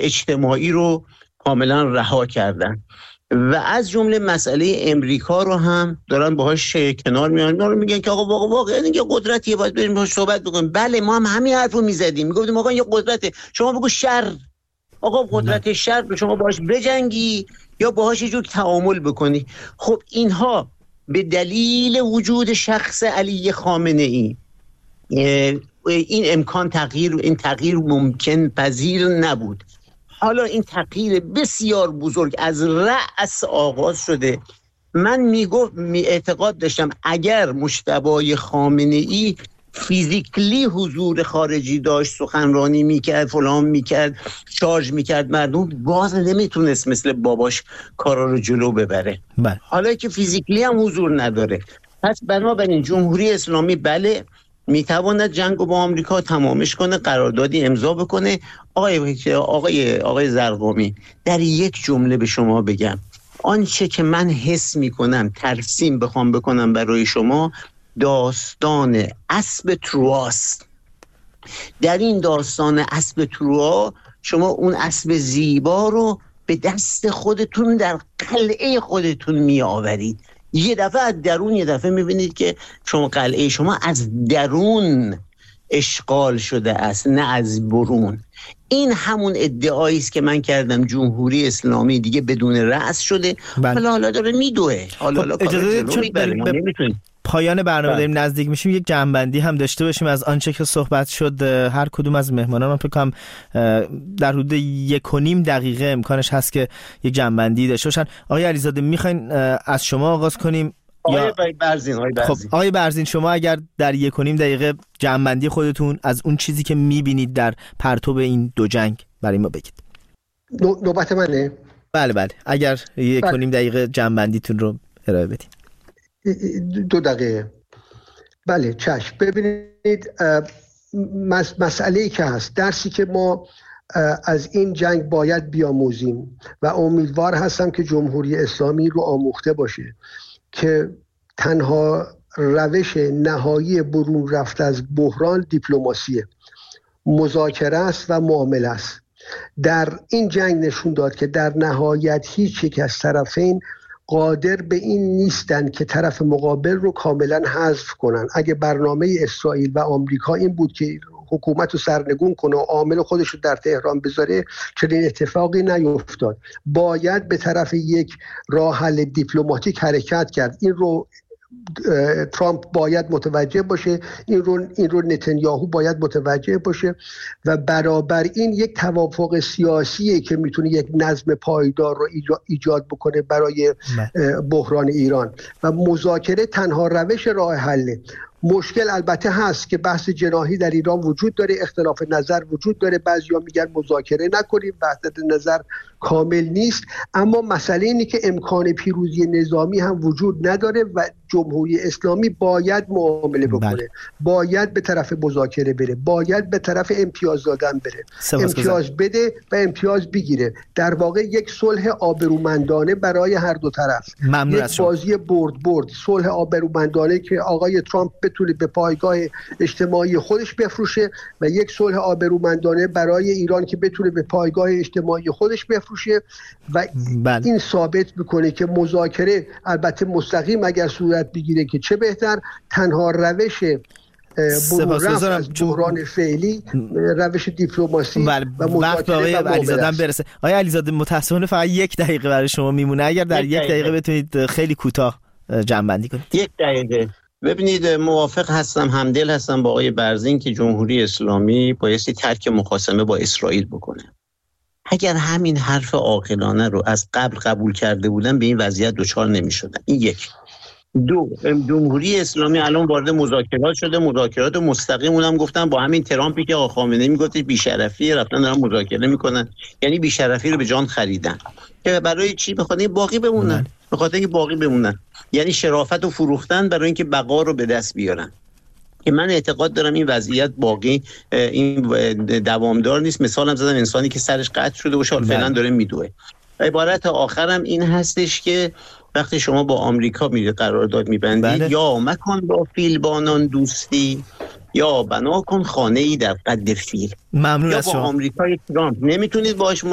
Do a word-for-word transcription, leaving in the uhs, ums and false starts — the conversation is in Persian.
اجتماعی رو کاملا رها کردن و از جمله مسئله امریکا رو هم دارن باهاش کنار میان. اینا رو میگن که آقا واقعا واقعا این قدرتیه، باید بریم باهاش صحبت بکنیم. بله ما هم همین حرفو میزدیم، میگفتیم آقا یه قدرته، شما بگو شر، آقا قدرت شر رو شما باهاش بجنگی یا باهاش یه جور تعامل بکنی. خب اینها به دلیل وجود شخص علی خامنه ای این امکان تغییر این تغییر ممکن پذیر نبود. حالا این تغییر بسیار بزرگ از رأس آغاز شده. من میگفت می اعتقاد داشتم اگر مجتبی خامنه ای فیزیکلی حضور خارجی داشت، سخنرانی میکرد، فلان میکرد، شارژ میکرد مردم، باز نمیتونست مثل باباش کارا رو جلو ببره. بله. حالا که فیزیکلی هم حضور نداره، پس بنابراین جمهوری اسلامی بله میتواند جنگ رو با آمریکا تمامش کنه، قراردادی امضا بکنه. آقای آقای آقای زرقامی، در یک جمله به شما بگم، آنچه که من حس میکنم ترسیم بخوام بکنم برای شما، داستان اسب ترواست. در این داستان اسب تروا شما اون اسب زیبا رو به دست خودتون در قلعه خودتون می آورید. یه دفعه از درون یه دفعه میبینید که شما قلعه شما از درون اشغال شده است، نه از برون. این همون ادعایی است که من کردم جمهوری اسلامی دیگه بدون رأس شده. حالا حالا داره میدوه. حالا حالا اجازه چون به پایان برنامه داریم نزدیک میشیم، یک جمع‌بندی هم داشته باشیم از آنچه که صحبت شد. هر کدوم از مهمانان من فکر کنم در حدود یک و نیم دقیقه امکانش هست که یک جمع‌بندی داشته باشن. آقای علیزاده میخواین از شما آغاز کنیم؟ آقای برزین آقای برزین خب آقای برزین، شما اگر در یک و نیم دقیقه جمع‌بندی خودتون از اون چیزی که میبینید در پرتو این دو جنگ برای ما بگید. نوبت منه؟ بله بله، اگر یک و نیم دقیقه جمع‌بندیتون رو ارائه بدید. دو دقیقه. بله چشم. ببینید مسئله‌ای که هست، درسی که ما از این جنگ باید بیاموزیم و امیدوار هستم که جمهوری اسلامی رو آموخته باشه که تنها روش نهایی برون رفت از بحران دیپلماسیه، مذاکره است و معامله است. در این جنگ نشون داد که در نهایت هیچ یک از طرفین قادر به این نیستن که طرف مقابل رو کاملا حذف کنن. اگه برنامه اسرائیل و آمریکا این بود که حکومت رو سرنگون کنه و عامل خودش رو در تهران بذاره، چنین اتفاقی نیفتاد. باید به طرف یک راه حل دیپلماتیک حرکت کرد. این رو ترامپ باید متوجه باشه، این رو این رو نتانیاهو باید متوجه باشه و برابر این یک توافق سیاسیه که میتونه یک نظم پایدار رو ایجاد بکنه برای بحران ایران و مذاکره تنها روش راه حله. مشکل البته هست که بحث جناحی در ایران وجود داره، اختلاف نظر وجود داره، بعضیا میگن مذاکره نکنیم، وحدت نظر کامل نیست، اما مسئله اینه که امکان پیروزی نظامی هم وجود نداره و جمهوری اسلامی باید معامله بکنه. بله. باید به طرف مذاکره بره، باید به طرف امتیاز دادن بره، امتیاز بده و امتیاز بگیره. در واقع یک صلح آبرومندانه برای هر دو طرف، یک بازی برد برد، صلح آبرومندانه که آقای ترامپ بتونه به پایگاه اجتماعی خودش بفروشه و یک صلح آبرومندانه برای ایران که بتونه به پایگاه اجتماعی خودش بفروشه و بله. این ثابت میکنه که مذاکره البته مستقیم اگر صورت بگیره که چه بهتر، تنها روش برون از بحران فعلی روش دیپلماسی بله. و مذاکره آقای علیزاده برسه. آقای علیزاده متأسفانه فقط یک دقیقه برای شما میمونه، اگر در یک دقیقه, دقیقه بتونید خیلی کوتاه جمع بندی کنید. یک دقیقه. ببینید موافق هستم، همدل هستم با آقای برزین که جمهوری اسلامی بایستی ترک مخاصمه با اسرائیل بکنه. اگر همین حرف عاقلانه رو از قبل قبول کرده بودن به این وضعیت دچار نمی‌شدن. این یک. دو، جمهوری اسلامی الان وارد مذاکرات شده، مذاکرات مستقیم اونم گفتن با همین ترامپی که آقا خامنه‌ای میگفت بی‌شرفی، رفتن دارن مذاکره میکنن، یعنی بی‌شرفی رو به جان خریدن که برای چی؟ بخاطر اینکه باقی بمونن، به خاطر اینکه باقی بمونن، یعنی شرافت رو فروختن برای اینکه بقا رو به دست بیارن. که من اعتقاد دارم این وضعیت باقی این دوامدار نیست. مثالم زدم انسانی که سرش قطع شده باشه فعلا داره میدوه. عبارت آخرم این هستش که وقتی شما با آمریکا میری قرارداد میبندی، بله. یا مکن با فیلبانان دوستی یا بنا کن خانه‌ای در قد فیل. ممنون یا از با شما. آمریکای ترامپ نمیتونید باش